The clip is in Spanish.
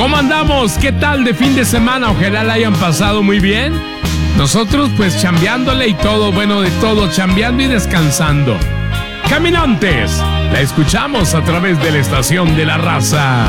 ¿Cómo andamos? ¿Qué tal de fin de semana? Ojalá la hayan pasado muy bien. Nosotros pues chambeándole y todo, bueno, de todo, chambeando y descansando. Caminantes, la escuchamos a través de la estación de la raza.